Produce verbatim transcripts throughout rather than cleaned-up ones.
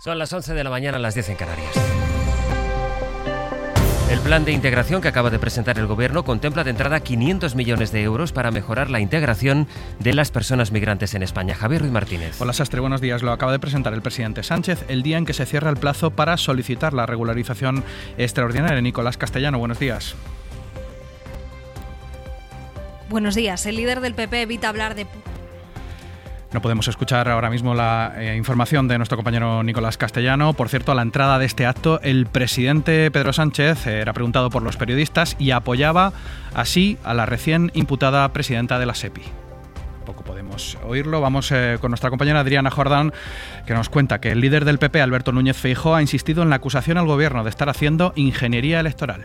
Son las once de la mañana, las diez en Canarias. El plan de integración que acaba de presentar el Gobierno contempla de entrada quinientos millones de euros para mejorar la integración de las personas migrantes en España. Javier Ruiz Martínez. Hola Sastre, buenos días. Lo acaba de presentar el presidente Sánchez el día en que se cierra el plazo para solicitar la regularización extraordinaria. Nicolás Castellano, buenos días. Buenos días. El líder del P P evita hablar de... No podemos escuchar ahora mismo la eh, información de nuestro compañero Nicolás Castellano. Por cierto, a la entrada de este acto, el presidente Pedro Sánchez eh, era preguntado por los periodistas y apoyaba así a la recién imputada presidenta de la SEPI. Poco podemos oírlo. Vamos eh, con nuestra compañera Adriana Jordán, que nos cuenta que el líder del P P, Alberto Núñez Feijóo, ha insistido en la acusación al Gobierno de estar haciendo ingeniería electoral.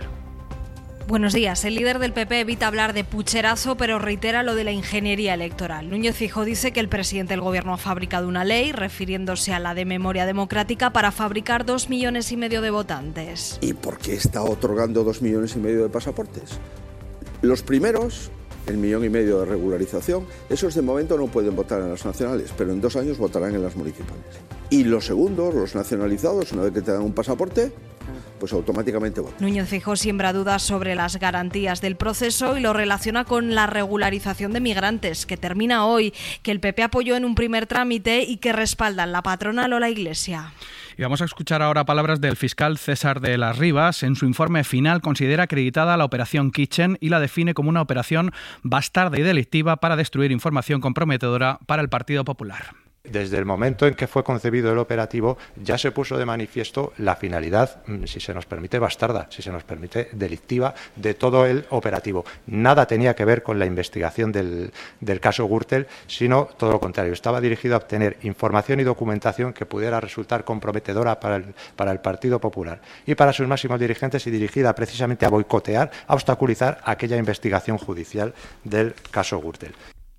Buenos días. El líder del P P evita hablar de pucherazo, pero reitera lo de la ingeniería electoral. Núñez Feijóo dice que el presidente del Gobierno ha fabricado una ley, refiriéndose a la de memoria democrática, para fabricar dos millones y medio de votantes. ¿Y por qué está otorgando dos millones y medio de pasaportes? Los primeros, el millón y medio de regularización, esos de momento no pueden votar en las nacionales, pero en dos años votarán en las municipales. Y los segundos, los nacionalizados, una vez que te dan un pasaporte, pues automáticamente votan. Núñez Feijóo siembra dudas sobre las garantías del proceso y lo relaciona con la regularización de migrantes, que termina hoy, que el P P apoyó en un primer trámite y que respaldan la patronal o la Iglesia. Y vamos a escuchar ahora palabras del fiscal César de las Rivas. En su informe final considera acreditada la operación Kitchen y la define como una operación bastarda y delictiva para destruir información comprometedora para el Partido Popular. Desde el momento en que fue concebido el operativo ya se puso de manifiesto la finalidad, si se nos permite bastarda, si se nos permite delictiva, de todo el operativo. Nada tenía que ver con la investigación del, del caso Gürtel, sino todo lo contrario. Estaba dirigido a obtener información y documentación que pudiera resultar comprometedora para el, para el Partido Popular y para sus máximos dirigentes, y dirigida precisamente a boicotear, a obstaculizar aquella investigación judicial del caso Gürtel.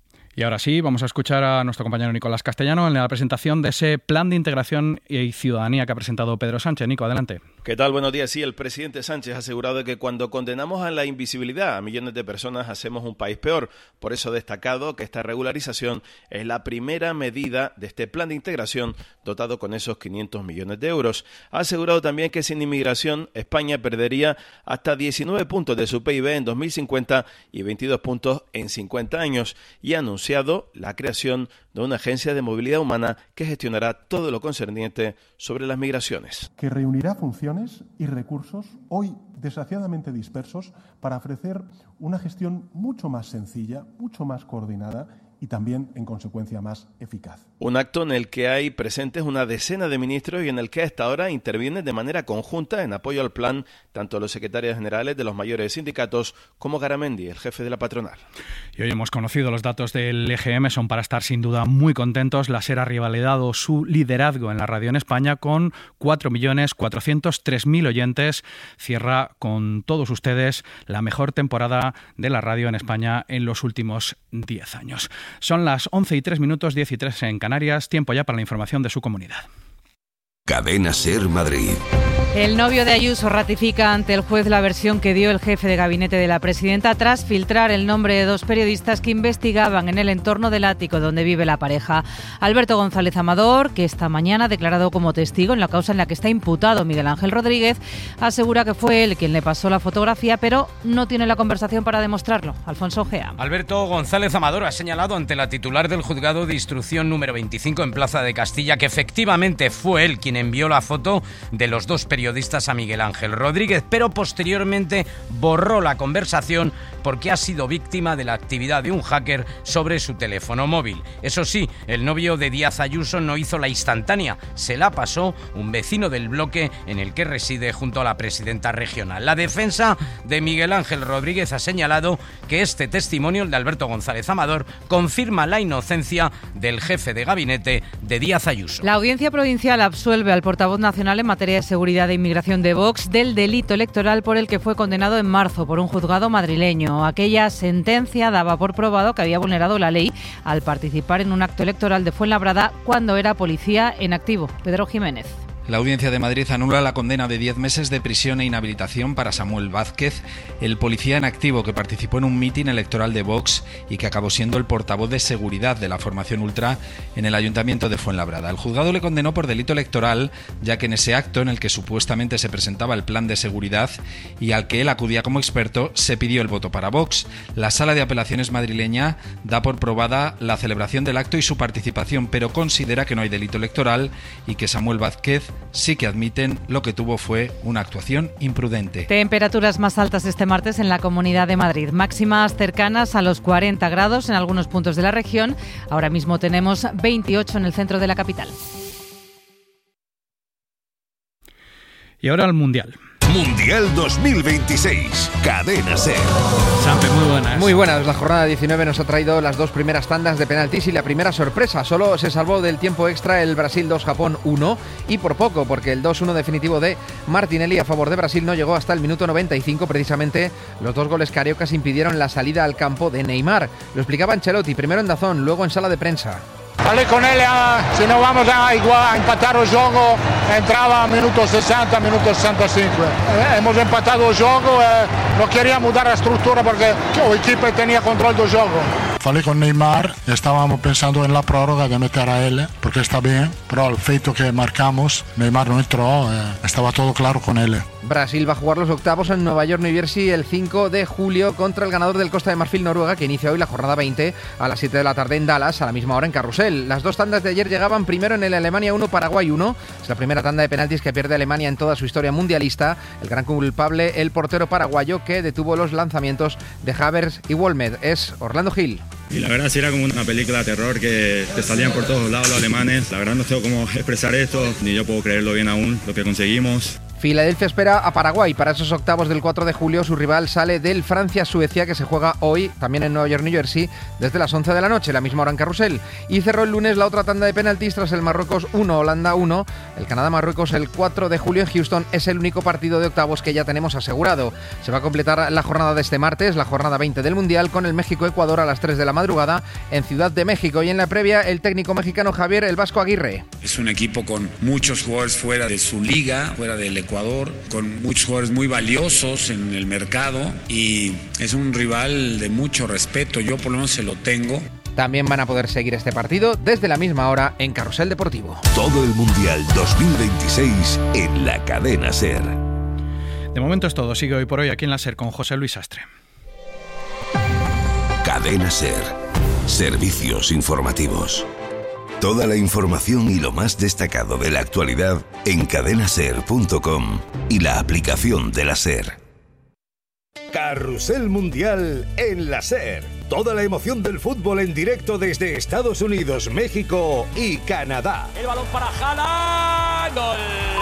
Y ahora sí, vamos a escuchar a nuestro compañero Nicolás Castellano en la presentación de ese plan de integración y ciudadanía que ha presentado Pedro Sánchez. Nico, adelante. ¿Qué tal? Buenos días. Sí, el presidente Sánchez ha asegurado que cuando condenamos a la invisibilidad a millones de personas hacemos un país peor. Por eso ha destacado que esta regularización es la primera medida de este plan de integración dotado con esos quinientos millones de euros. Ha asegurado también que sin inmigración España perdería hasta diecinueve puntos de su P I B en dos mil cincuenta y veintidós puntos en cincuenta años, y ha anunciado la creación de una agencia de movilidad humana que gestionará todo lo concerniente sobre las migraciones. Que reunirá funciones y recursos hoy desgraciadamente dispersos para ofrecer una gestión mucho más sencilla, mucho más coordinada y también, en consecuencia, más eficaz. Un acto en el que hay presentes una decena de ministros y en el que a esta hora intervienen de manera conjunta en apoyo al plan tanto los secretarios generales de los mayores sindicatos como Garamendi, el jefe de la patronal. Y hoy hemos conocido los datos del E G M, son para estar sin duda muy contentos. La SER ha revalidado su liderazgo en la radio en España con cuatro millones cuatrocientos tres mil oyentes. Cierra con todos ustedes la mejor temporada de la radio en España en los últimos diez años. Son las once y tres minutos, diez y tres en Canarias. Tiempo ya para la información de su comunidad. Cadena SER Madrid. El novio de Ayuso ratifica ante el juez la versión que dio el jefe de gabinete de la presidenta tras filtrar el nombre de dos periodistas que investigaban en el entorno del ático donde vive la pareja. Alberto González Amador, que esta mañana ha declarado como testigo en la causa en la que está imputado Miguel Ángel Rodríguez, asegura que fue él quien le pasó la fotografía, pero no tiene la conversación para demostrarlo. Alfonso Ojea. Alberto González Amador ha señalado ante la titular del juzgado de instrucción número veinticinco en Plaza de Castilla que efectivamente fue él quien envió la foto de los dos periodistas a Miguel Ángel Rodríguez, pero posteriormente borró la conversación porque ha sido víctima de la actividad de un hacker sobre su teléfono móvil. Eso sí, el novio de Díaz Ayuso no hizo la instantánea, se la pasó un vecino del bloque en el que reside junto a la presidenta regional. La defensa de Miguel Ángel Rodríguez ha señalado que este testimonio, el de Alberto González Amador, confirma la inocencia del jefe de gabinete de Díaz Ayuso. La Audiencia Provincial absuelve al portavoz nacional en materia de seguridad e inmigración de Vox del delito electoral por el que fue condenado en marzo por un juzgado madrileño. Aquella sentencia daba por probado que había vulnerado la ley al participar en un acto electoral de Fuenlabrada cuando era policía en activo. Pedro Jiménez. La Audiencia de Madrid anula la condena de diez meses de prisión e inhabilitación para Samuel Vázquez, el policía en activo que participó en un mitin electoral de Vox y que acabó siendo el portavoz de seguridad de la formación ultra en el Ayuntamiento de Fuenlabrada. El juzgado le condenó por delito electoral, ya que en ese acto en el que supuestamente se presentaba el plan de seguridad y al que él acudía como experto, se pidió el voto para Vox. La Sala de Apelaciones madrileña da por probada la celebración del acto y su participación, pero considera que no hay delito electoral y que Samuel Vázquez sí que admiten lo que tuvo fue una actuación imprudente. Temperaturas más altas este martes en la Comunidad de Madrid, máximas cercanas a los cuarenta grados en algunos puntos de la región. Ahora mismo tenemos veintiocho en el centro de la capital. Y ahora al Mundial. Mundial dos mil veintiséis, Cadena SER. Sampe, muy buenas. Muy buenas. La jornada diecinueve nos ha traído las dos primeras tandas de penaltis y la primera sorpresa. Solo se salvó del tiempo extra el Brasil dos, Japón uno, y por poco, porque el dos uno definitivo de Martinelli a favor de Brasil no llegó hasta el minuto noventa y cinco. Precisamente los dos goles cariocas impidieron la salida al campo de Neymar. Lo explicaba Ancelotti, primero en Dazón, luego en sala de prensa. Hablé con él, si no vamos a, igual, a empatar el juego, entraba a minuto sesenta, minuto sesenta y cinco. Eh, hemos empatado el juego, eh, no quería mudar la estructura porque el equipo tenía control del juego. Falei con Neymar, estábamos pensando en la prórroga de meter a él, porque está bien, pero el feito que marcamos, Neymar no entró, eh, estaba todo claro con él. Brasil va a jugar los octavos en Nueva York, New Jersey, el cinco de julio contra el ganador del Costa de Marfil, Noruega, que inicia hoy la jornada veinte a las siete de la tarde en Dallas, a la misma hora en Carrusel. Las dos tandas de ayer llegaban primero en el Alemania uno, Paraguay uno. Es la primera tanda de penaltis que pierde Alemania en toda su historia mundialista. El gran culpable, el portero paraguayo que detuvo los lanzamientos de Havertz y Wolmed, es Orlando Gil. Y la verdad sí era como una película de terror que te salían por todos lados los alemanes. La verdad no sé cómo expresar esto, ni yo puedo creerlo bien aún, lo que conseguimos. Filadelfia espera a Paraguay para esos octavos del cuatro de julio. Su rival sale del Francia-Suecia, que se juega hoy, también en Nueva York, New Jersey, desde las once de la noche, la misma hora en Carrusel. Y cerró el lunes la otra tanda de penaltis tras el Marruecos uno, Holanda uno. El Canadá-Marruecos el cuatro de julio en Houston es el único partido de octavos que ya tenemos asegurado. Se va a completar la jornada de este martes, la jornada veinte del Mundial, con el México-Ecuador a las tres de la madrugada en Ciudad de México. Y en la previa, el técnico mexicano Javier El Vasco Aguirre. Es un equipo con muchos jugadores fuera de su liga, fuera del Ecuador, con muchos jugadores muy valiosos en el mercado y es un rival de mucho respeto, yo por lo menos se lo tengo. También van a poder seguir este partido desde la misma hora en Carrusel Deportivo. Todo el Mundial dos mil veintiséis en la Cadena SER. De momento es todo, sigue hoy por hoy aquí en la SER con José Luis Sastre. Cadena SER, servicios informativos. Toda la información y lo más destacado de la actualidad en cadena ser punto com y la aplicación de la SER. Carrusel Mundial en la SER. Toda la emoción del fútbol en directo desde Estados Unidos, México y Canadá. El balón para Haaland. ¡Gol!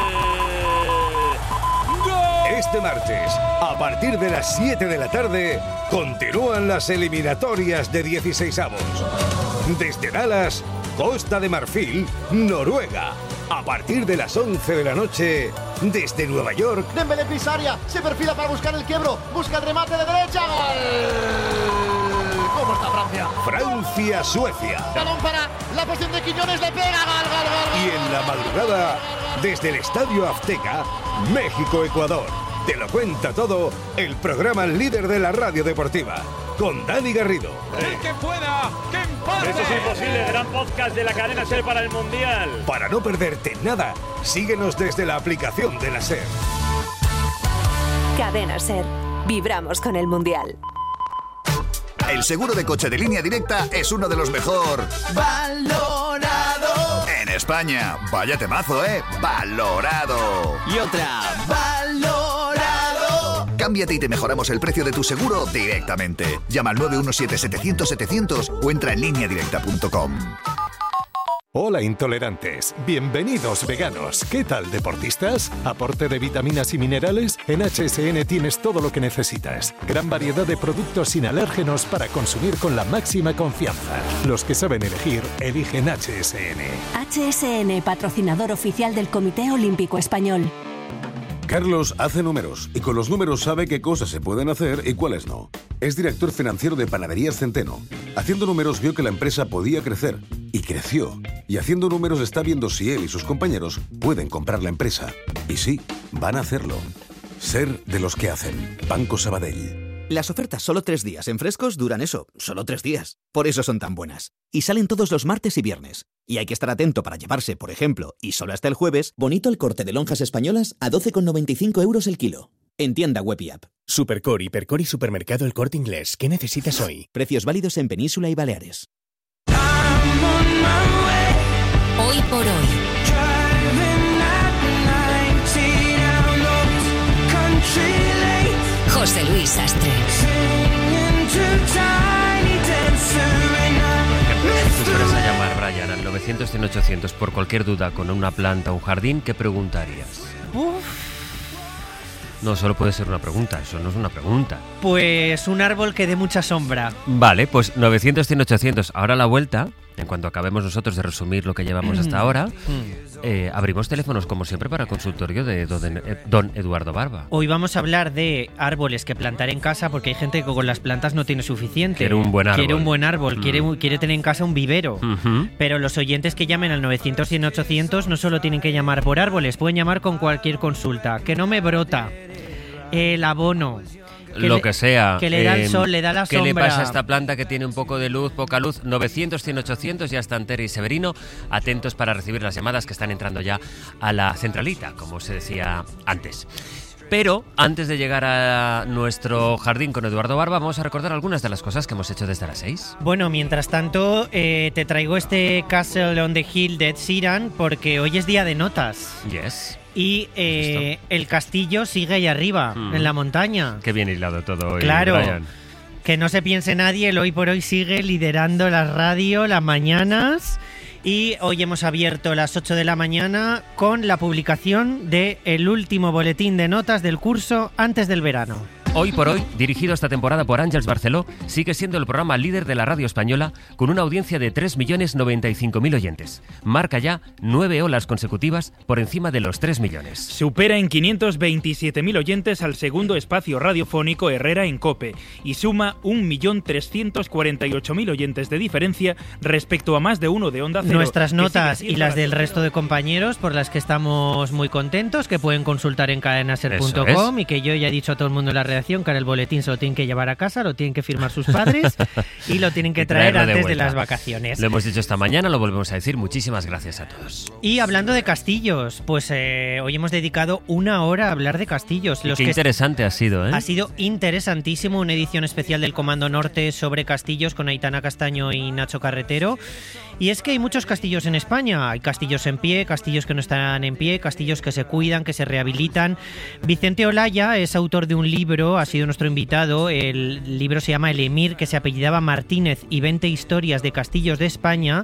Este martes, a partir de las siete de la tarde, continúan las eliminatorias de dieciseisavos. Desde Dallas, Costa de Marfil, Noruega. A partir de las once de la noche, desde Nueva York. Dembélé Pisaria, se perfila para buscar el quiebro, busca el remate de derecha. ¡Gol! ¿Cómo está Francia? Francia, Suecia. Balón para la posición de Quiñones, le pega, gol, gol, gol. Y en la madrugada, desde el Estadio Azteca, México, Ecuador. Te lo cuenta todo el programa líder de la radio deportiva, con Dani Garrido. El que pueda, que empate. Eso es imposible, gran podcast de la cadena SER para el Mundial. Para no perderte nada, síguenos desde la aplicación de la SER. Cadena SER, vibramos con el Mundial. El seguro de coche de Línea Directa es uno de los mejor valorado en España. Vaya temazo, ¿eh? Valorado. Y otra, valorado. Cámbiate y te mejoramos el precio de tu seguro directamente. Llama al nueve uno siete, setecientos, setecientos o entra en línea directa punto com. Hola intolerantes, bienvenidos veganos. ¿Qué tal deportistas? ¿Aporte de vitaminas y minerales? En H S N tienes todo lo que necesitas. Gran variedad de productos sin alérgenos para consumir con la máxima confianza. Los que saben elegir, eligen H S N. H S N, patrocinador oficial del Comité Olímpico Español. Carlos hace números y con los números sabe qué cosas se pueden hacer y cuáles no. Es director financiero de Panaderías Centeno. Haciendo números vio que la empresa podía crecer y creció. Y haciendo números está viendo si él y sus compañeros pueden comprar la empresa. Y sí, van a hacerlo. Ser de los que hacen. Banco Sabadell. Las ofertas solo tres días en Frescos duran eso, solo tres días. Por eso son tan buenas. Y salen todos los martes y viernes. Y hay que estar atento para llevarse, por ejemplo, y solo hasta el jueves, bonito el corte de lonjas españolas a doce con noventa y cinco euros el kilo. En tienda web y app. Supercore, Hipercore y Supermercado El Corte Inglés. ¿Qué necesitas hoy? Precios válidos en Península y Baleares. Hoy por hoy. José Luis Sastre. Si tú fueras a llamar, Brian, al novecientos cien ochocientos por cualquier duda con una planta o un jardín, ¿qué preguntarías? Uf. No, solo puede ser una pregunta, eso no es una pregunta. Pues un árbol que dé mucha sombra. Vale, pues novecientos cien ochocientos. Ahora a la vuelta, en cuanto acabemos nosotros de resumir lo que llevamos hasta ahora, eh, abrimos teléfonos como siempre para consultorio de don, eh, don Eduardo Barba. Hoy vamos a hablar de árboles que plantar en casa, porque hay gente que con las plantas no tiene suficiente. Quiere un buen árbol. Quiere un buen árbol, Mm. quiere, quiere tener en casa un vivero. Uh-huh. Pero los oyentes que llamen al novecientos cien ochocientos no solo tienen que llamar por árboles, pueden llamar con cualquier consulta. Que no me brota el abono. Que lo le, que sea. Que le da el eh, sol, le da la ¿Qué sombra. le pasa a esta planta que tiene un poco de luz, poca luz? novecientos cien ochocientos, ya están Tere y Severino, atentos para recibir las llamadas que están entrando ya a la centralita, como se decía antes. Pero antes de llegar a nuestro jardín con Eduardo Barba, vamos a recordar algunas de las cosas que hemos hecho desde las seis. Bueno, mientras tanto, eh, te traigo este Castle on the Hill de Ed Sheeran, porque hoy es día de notas. Yes. Y eh, el castillo sigue ahí arriba, Mm. en la montaña. Qué bien hilado todo hoy, Claro. Brian. Que no se piense nadie, el Hoy por Hoy sigue liderando la radio, las mañanas. Y hoy hemos abierto las ocho de la mañana con la publicación del último boletín de notas del curso antes del verano. Hoy por Hoy, dirigido esta temporada por Àngels Barceló, sigue siendo el programa líder de la radio española con una audiencia de tres millones noventa y cinco mil oyentes. Marca ya nueve olas consecutivas por encima de los tres millones. Supera en quinientos veintisiete mil oyentes al segundo espacio radiofónico Herrera en COPE y suma un millón trescientos cuarenta y ocho mil oyentes de diferencia respecto a más de uno de Onda Cero. Nuestras notas y las del radio. resto de compañeros por las que estamos muy contentos, que pueden consultar en cadenaser punto com y que yo ya he dicho a todo el mundo en la redacción que ahora el boletín se lo tienen que llevar a casa, lo tienen que firmar sus padres y lo tienen que traer traerlo de antes de, vuelta. las vacaciones. Lo hemos dicho esta mañana, lo volvemos a decir. Muchísimas gracias a todos. Y hablando de castillos, pues eh, hoy hemos dedicado una hora a hablar de castillos. Y Los qué que interesante ha sido, ¿eh? Ha sido interesantísimo, una edición especial del Comando Norte sobre castillos con Aitana Castaño y Nacho Carretero. Y es que hay muchos castillos en España, hay castillos en pie, castillos que no están en pie, castillos que se cuidan, que se rehabilitan. Vicente Olaya es autor de un libro, ha sido nuestro invitado, el libro se llama El Emir, que se apellidaba Martínez y veinte historias de castillos de España.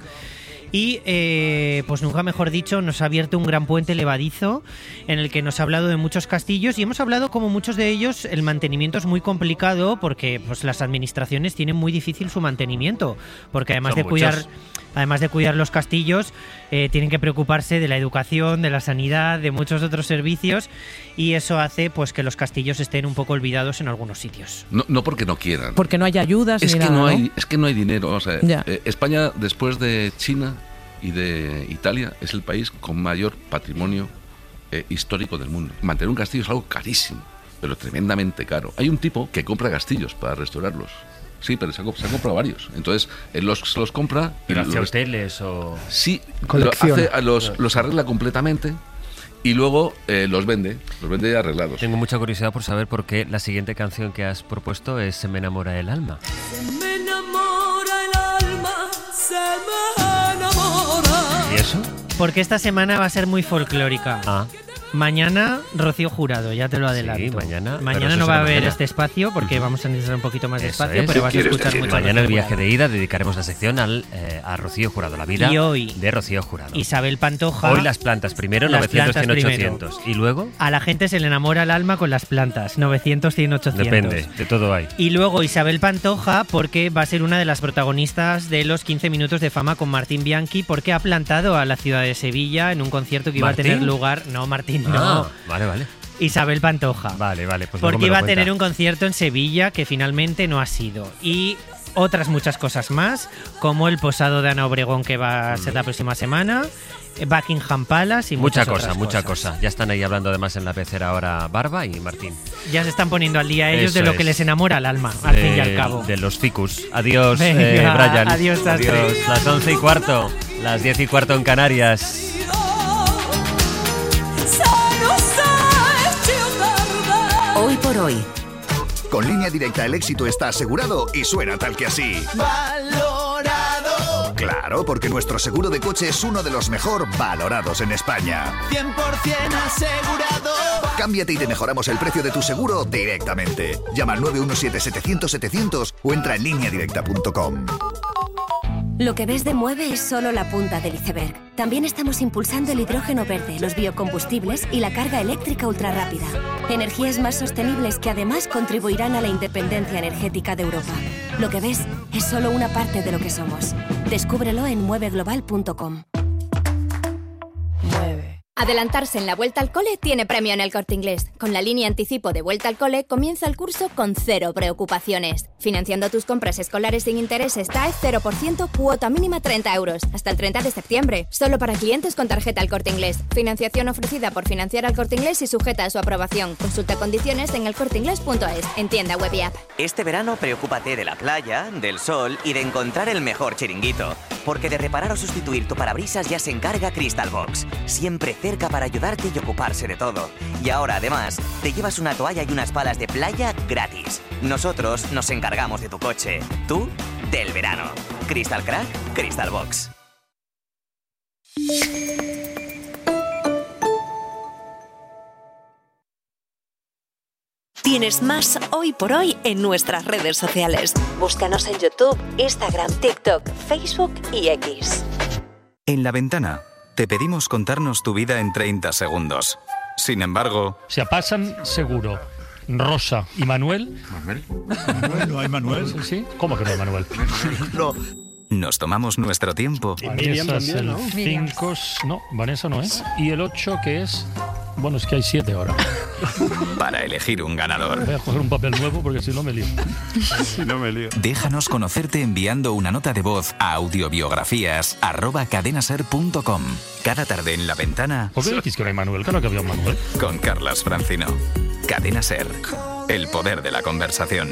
Y, eh, pues nunca mejor dicho, nos ha abierto un gran puente levadizo en el que nos ha hablado de muchos castillos y hemos hablado como muchos de ellos el mantenimiento es muy complicado porque pues las administraciones tienen muy difícil su mantenimiento, porque además Son de cuidar muchos. además de cuidar los castillos eh, tienen que preocuparse de la educación, de la sanidad, de muchos otros servicios y eso hace pues que los castillos estén un poco olvidados en algunos sitios. No, no porque no quieran. Porque no hay ayudas Es ni que nada, no ¿no? hay, es que no hay dinero. O sea, Ya. eh, España, después de China y de Italia, es el país con mayor patrimonio eh, histórico del mundo. Mantener un castillo es algo carísimo, pero tremendamente caro. Hay un tipo que compra castillos para restaurarlos. Sí, pero se ha, se ha comprado varios. Entonces, él los, los compra... y ¿Pero hace los- hoteles o...? Sí, lo Colecciona. hace- los, los arregla completamente y luego eh, los vende, los vende arreglados. Tengo mucha curiosidad por saber por qué la siguiente canción que has propuesto es Se me enamora el alma. Me enamora el alma, se me enamora. ¿Y eso? Porque esta semana va a ser muy folclórica. Ah. Mañana Rocío Jurado, ya te lo adelanto. Sí, mañana. pero Mañana eso no será va a haber mañana. este espacio porque vamos a necesitar un poquito más de Eso espacio, es. pero vas a escuchar mucho. Mañana el Rocío viaje Jurado. de ida dedicaremos la sección al, eh, a Rocío Jurado, la vida Y hoy, de Rocío Jurado. Isabel Pantoja. Hoy las plantas primero, Las novecientos, cien, plantas primero. ochocientos. Y luego, A la gente se le enamora el alma con las plantas, novecientos, cien, ochocientos. depende, de todo hay. Y luego Isabel Pantoja, porque va a ser una de las protagonistas de los quince minutos de fama con Martín Bianchi, porque ha plantado a la ciudad de Sevilla en un concierto que iba ¿Martín? a tener lugar. No, Martín, no. Ah, vale, vale. Isabel Pantoja. Vale, vale. Pues luego Porque me lo iba a cuenta. tener un concierto en Sevilla que finalmente no ha sido. Y otras muchas cosas más, como el posado de Ana Obregón que va a ser la próxima semana, Buckingham Palace y mucha muchas cosa, otras mucha cosas. cosa. Ya están ahí hablando además en la pecera ahora Barba y Martín. Ya se están poniendo al día ellos Eso de lo es. que les enamora al alma, al de, fin y al cabo. De los ficus. Adiós, Venga, eh, Brian. adiós, Sastre. Adiós. Las once y cuarto, las diez y cuarto en Canarias. Hoy por hoy. Con Línea Directa el éxito está asegurado y suena tal que así. Valorado. Claro, porque nuestro seguro de coche es uno de los mejor valorados en España. cien por ciento asegurado. Cámbiate y te mejoramos el precio de tu seguro directamente. Llama al nueve uno siete, setecientos, setecientos o entra en línea directa punto com. Lo que ves de Mueve es solo la punta del iceberg. También estamos impulsando el hidrógeno verde, los biocombustibles y la carga eléctrica ultrarrápida. Energías más sostenibles que además contribuirán a la independencia energética de Europa. Lo que ves es solo una parte de lo que somos. Descúbrelo en mueve global punto com. Adelantarse en la Vuelta al Cole tiene premio en El Corte Inglés. Con la línea anticipo de Vuelta al Cole comienza el curso con cero preocupaciones. Financiando tus compras escolares sin intereses T A E cero por ciento, cuota mínima treinta euros. Hasta el treinta de septiembre. Solo para clientes con tarjeta El Corte Inglés. Financiación ofrecida por Financiar al Corte Inglés y sujeta a su aprobación. Consulta condiciones en el corte inglés punto es. En tienda web y app. Este verano preocúpate de la playa, del sol y de encontrar el mejor chiringuito. Porque de reparar o sustituir tu parabrisas ya se encarga Crystal Box. Siempre cerca para ayudarte y ocuparse de todo. Y ahora además te llevas una toalla y unas palas de playa gratis. Nosotros nos encargamos de tu coche. Tú, del verano. Crystal Crack, Crystal Box. Tienes más Hoy por Hoy en nuestras redes sociales. Búscanos en YouTube, Instagram, TikTok, Facebook y X. En La Ventana te pedimos contarnos tu vida en treinta segundos. Sin embargo... Se pasan seguro Rosa y Manuel. ¿Manuel? ¿No hay Manuel? ¿Sí? sí. ¿Cómo que no hay Manuel? No. Nos tomamos nuestro tiempo. Y Miriam también, ¿no? cinco, no, Vanessa no es. Y el ocho que es... Bueno, es que hay siete ahora. Para elegir un ganador. Voy a coger un papel nuevo porque si no me lío. Si no me lío. Déjanos conocerte enviando una nota de voz a audiobiografías arroba cadenaser punto com. Cada tarde en La Ventana. ¿Por qué decís que no hay Manuel? Claro que había un Manuel. Con Carlas Francino. Cadena Ser. El poder de la conversación.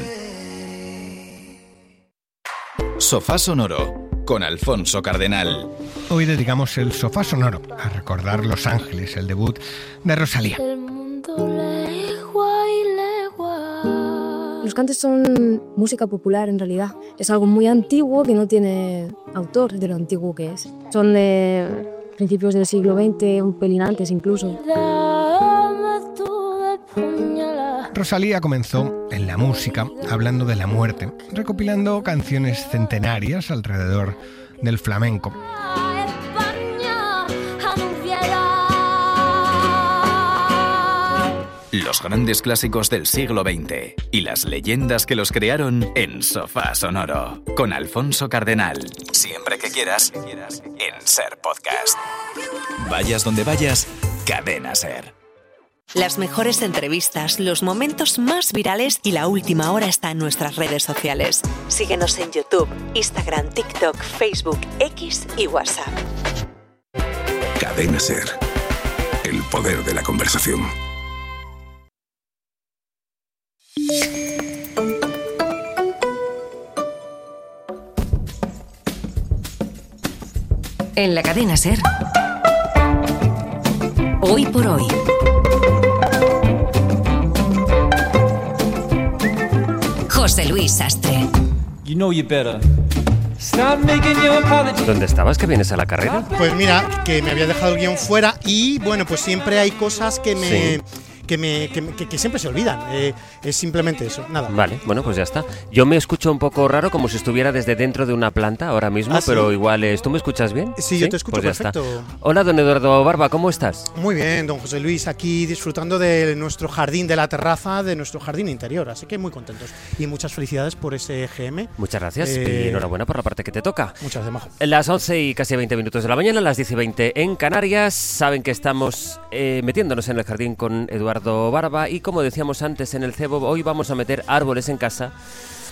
Sofá Sonoro. Con Alfonso Cardenal. Hoy dedicamos el Sofá Sonoro a recordar Los Ángeles, el debut de Rosalía. Los cantes son música popular en realidad. Es algo muy antiguo que no tiene autor de lo antiguo que es. Son de principios del siglo veinte, un pelín antes incluso. Rosalía comenzó en la música hablando de la muerte, recopilando canciones centenarias alrededor del flamenco. Los grandes clásicos del siglo veinte y las leyendas que los crearon en Sofá Sonoro. Con Alfonso Cardenal. Siempre que quieras, en Ser Podcast. Vayas donde vayas, Cadena Ser. Las mejores entrevistas, los momentos más virales y la última hora está en nuestras redes sociales. Síguenos en YouTube, Instagram, TikTok, Facebook, X y WhatsApp. Cadena Ser. El poder de la conversación. En la cadena Ser. Hoy por hoy. José Luis Sastre. You know you better. ¿Dónde estabas? ¿Que vienes a la carrera? Pues mira, que me había dejado el guión fuera y bueno, pues siempre hay cosas que me... Sí. Que, me, que, que, que siempre se olvidan. Eh, es simplemente eso, nada. Vale, bueno, pues ya está. Yo me escucho un poco raro, como si estuviera desde dentro de una planta ahora mismo, ¿Ah, sí? pero igual es... ¿Tú me escuchas bien? Sí, yo te escucho pues ya perfecto. Está. Hola, don Eduardo Barba, ¿cómo estás? Muy bien, don José Luis, aquí disfrutando de nuestro jardín, de la terraza, de nuestro jardín interior, así que muy contentos. Y muchas felicidades por ese G M. Muchas gracias Eh, y enhorabuena por la parte que te toca. Muchas gracias, Majo. Las once y casi veinte minutos de la mañana, las diez y veinte en Canarias. Saben que estamos eh, metiéndonos en el jardín con Eduardo Barba y como decíamos antes en el cebo, hoy vamos a meter árboles en casa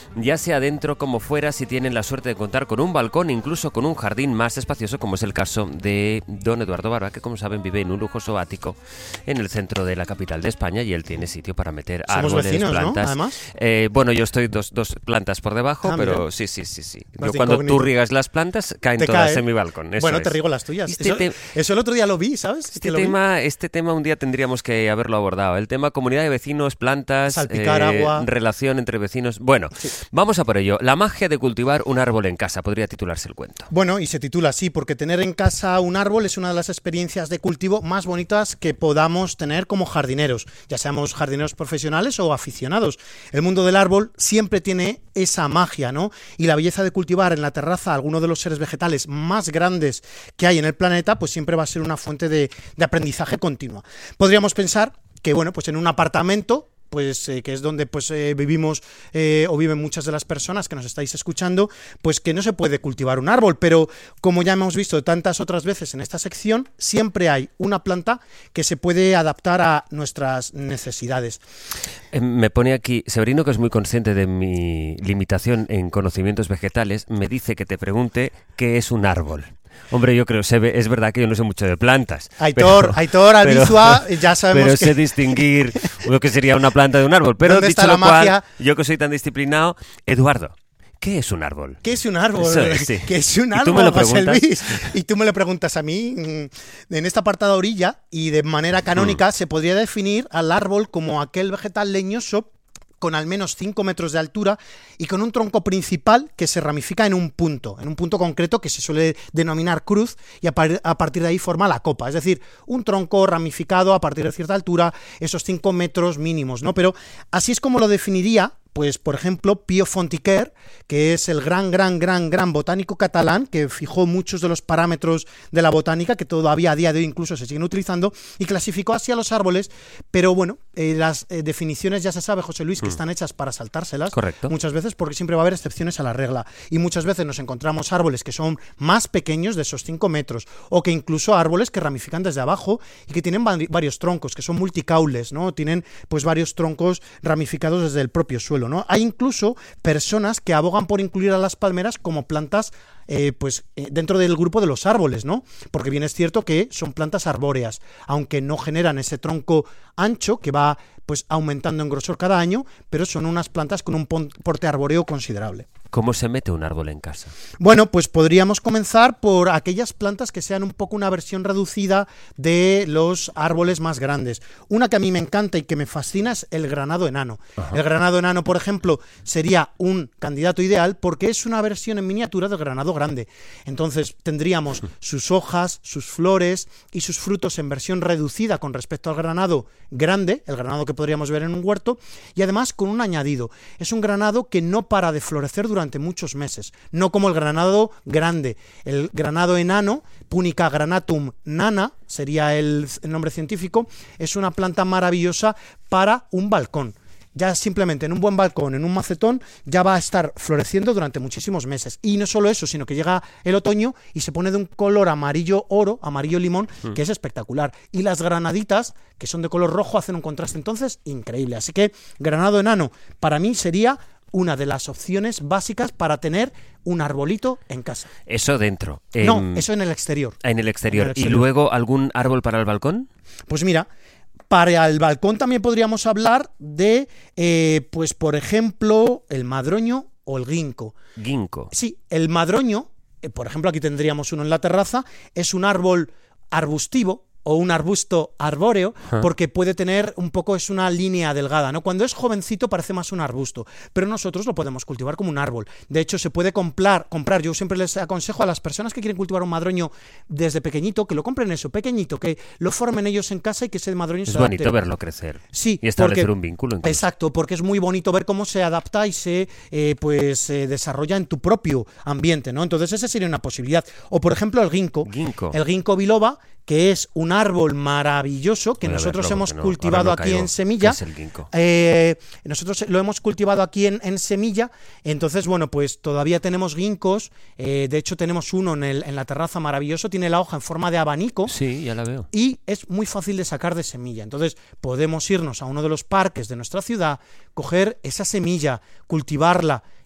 ya sea dentro como fuera, si tienen la suerte de contar con un balcón, incluso con un jardín más espacioso, como es el caso de don Eduardo Barba, que como saben vive en un lujoso ático en el centro de la capital de España, y él tiene sitio para meter Somos árboles, vecinos, plantas. ¿no? Además. Eh, bueno, yo estoy dos, dos plantas por debajo, Ah, pero mira. sí, sí, sí, sí. Vas Yo de cuando incógnito. tú riegas las plantas, caen Te todas cae. en mi balcón. Eso Bueno, te es. riego las tuyas. Este Eso, te- eso el otro día lo vi, ¿sabes? Este Que lo vi. tema, este tema un día tendríamos que haberlo abordado. El tema comunidad de vecinos, plantas, Salpicar eh, agua. relación entre vecinos. Bueno, vamos a por ello. La magia de cultivar un árbol en casa, podría titularse el cuento. Bueno, y se titula así, porque tener en casa un árbol es una de las experiencias de cultivo más bonitas que podamos tener como jardineros, ya seamos jardineros profesionales o aficionados. El mundo del árbol siempre tiene esa magia, ¿no? Y la belleza de cultivar en la terraza alguno de los seres vegetales más grandes que hay en el planeta, pues siempre va a ser una fuente de, de aprendizaje continua. Podríamos pensar que, bueno, pues en un apartamento, pues eh, que es donde pues eh, vivimos eh, o viven muchas de las personas que nos estáis escuchando, pues que no se puede cultivar un árbol, pero como ya hemos visto tantas otras veces en esta sección, siempre hay una planta que se puede adaptar a nuestras necesidades. Eh, Me pone aquí, Severino, que es muy consciente de mi limitación en conocimientos vegetales, me dice que te pregunte qué es un árbol. Hombre, yo creo, se ve, es verdad que yo no sé mucho de plantas. Aitor, pero, Aitor, Albizua, ya sabemos pero que... sé distinguir lo que sería una planta de un árbol. Pero ¿Dónde dicho está lo la cual, magia? yo que soy tan disciplinado, Eduardo, ¿qué es un árbol? ¿Qué es un árbol? Eso es, sí. ¿Qué es un ¿Y árbol, tú me lo José preguntas? Luis? Y tú me lo preguntas a mí. En esta apartada orilla y de manera canónica Mm. se podría definir al árbol como aquel vegetal leñoso con al menos cinco metros de altura y con un tronco principal que se ramifica en un punto, en un punto concreto que se suele denominar cruz, y a, par a partir de ahí forma la copa, es decir, un tronco ramificado a partir de cierta altura, esos cinco metros mínimos, ¿no? Pero así es como lo definiría, pues, por ejemplo, Pío Fontiquer, que es el gran, gran, gran, gran botánico catalán que fijó muchos de los parámetros de la botánica que todavía a día de hoy incluso se siguen utilizando, y clasificó así a los árboles, pero bueno, eh, las eh, definiciones ya se sabe, José Luis, que Mm. están hechas para saltárselas. Correcto. Muchas veces, porque siempre va a haber excepciones a la regla, y muchas veces nos encontramos árboles que son más pequeños de esos cinco metros, o que incluso árboles que ramifican desde abajo y que tienen vari- varios troncos, que son multicaules, ¿no? Tienen pues varios troncos ramificados desde el propio suelo, ¿no? Hay incluso personas que abogan por incluir a las palmeras como plantas eh, pues eh, dentro del grupo de los árboles, ¿no? Porque bien es cierto que son plantas arbóreas, aunque no generan ese tronco ancho que va pues aumentando en grosor cada año, pero son unas plantas con un pon- porte arbóreo considerable. ¿Cómo se mete un árbol en casa? Bueno, pues podríamos comenzar por aquellas plantas que sean un poco una versión reducida de los árboles más grandes. Una que a mí me encanta y que me fascina es el granado enano. Ajá. El granado enano, por ejemplo, sería un candidato ideal porque es una versión en miniatura del granado grande. Entonces tendríamos sus hojas, sus flores y sus frutos en versión reducida con respecto al granado grande, el granado que podríamos ver en un huerto, y además con un añadido. Es un granado que no para de florecer durante durante muchos meses, no como el granado grande. El granado enano, Punica granatum nana, sería el, el nombre científico, es una planta maravillosa para un balcón. Ya simplemente en un buen balcón, en un macetón, ya va a estar floreciendo durante muchísimos meses. Y no solo eso, sino que llega el otoño y se pone de un color amarillo oro, amarillo limón, mm. que es espectacular. Y las granaditas, que son de color rojo, hacen un contraste entonces increíble. Así que granado enano, para mí sería una de las opciones básicas para tener un arbolito en casa. Eso dentro. No, en... eso en el exterior. En el exterior. En el exterior. ¿Y luego algún árbol para el balcón? Pues mira, para el balcón también podríamos hablar de, eh, pues por ejemplo, el madroño o el ginkgo. Ginkgo. Sí, el madroño, eh, por ejemplo, aquí tendríamos uno en la terraza, es un árbol arbustivo, o un arbusto arbóreo, porque puede tener un poco, es una línea delgada, ¿no? Cuando es jovencito parece más un arbusto, pero nosotros lo podemos cultivar como un árbol. De hecho, se puede comprar, comprar, yo siempre les aconsejo a las personas que quieren cultivar un madroño desde pequeñito, que lo compren eso, pequeñito, que lo formen ellos en casa y que ese madroño es se bonito adapte. verlo crecer. Sí. Y establecer porque, un vínculo. Incluso. Exacto, porque es muy bonito ver cómo se adapta y se eh, pues se eh, desarrolla en tu propio ambiente, ¿no? Entonces esa sería una posibilidad. O por ejemplo el ginkgo. Ginkgo. El ginkgo biloba, que es un árbol maravilloso que Voy nosotros verlo, hemos no, cultivado no aquí caigo. en semilla. ¿Qué es el ginkgo? Eh, nosotros lo hemos cultivado aquí en, en semilla. Entonces, bueno, pues todavía tenemos ginkgos. Eh, de hecho, tenemos uno en, el, en la terraza maravilloso. Tiene la hoja en forma de abanico. Sí, ya la veo. Y es muy fácil de sacar de semilla. Entonces, podemos irnos a uno de los parques de nuestra ciudad, coger esa semilla, cultivarla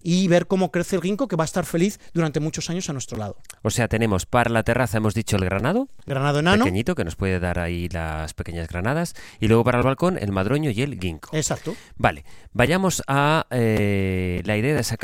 y ver cómo crece el ginkgo, que va a estar feliz durante muchos años a nuestro lado. O sea, tenemos para la terraza, hemos dicho el granado. Granado enano. Pequeñito, que nos puede dar ahí las pequeñas granadas. Y luego para el balcón, el madroño y el ginkgo. Exacto. Vale, vayamos a eh, la idea de sacar